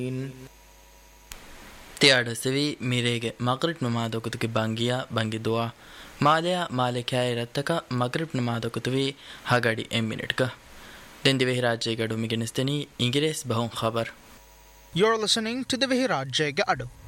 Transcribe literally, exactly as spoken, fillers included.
තියාඩසවි මිරේಗೆ ಮಗ್ರಿಬ್ ನಮಾದೊಕುತುಗೆ ಬಂಗಿಯಾ ಬಂಗಿ ದುವಾ ಮಾಲೆಯ ಮಾಲೆ ಕ್ಯಾಯ ರತ್ತಕ ಮಗ್ರಿಬ್ ನಮಾದೊಕುತುವಿ ಹಗಡಿ M ಮಿನಿಟ್ಕ ದೆಂದಿ ವೆಹಿರಾಜ್ಯ ಗಡು ಮಿಗೆನಿಸ್ತನಿ ಇಂಗಿರೇಸ್ ಬಹುಂ Khabar. You're listening to the Vihirajya Adu.